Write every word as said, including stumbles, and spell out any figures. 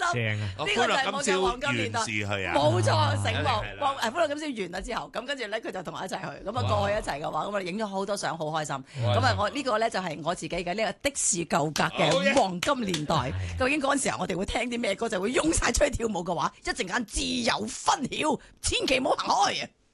正啊！ 呢個就係我嘅黃金年代，冇錯，醒目。誒，歡樂今宵完啦之後，咁跟住咧佢就同我一齊去，咁啊過去一齊嘅話，咁我哋影咗好多相，好開心。咁啊，我呢個咧就係我自己嘅呢個的士舊格嘅黃金年代。究竟嗰陣時候我哋會聽啲咩歌，就會湧晒出去跳舞嘅話，一陣間自由分曉，千祈唔好行開。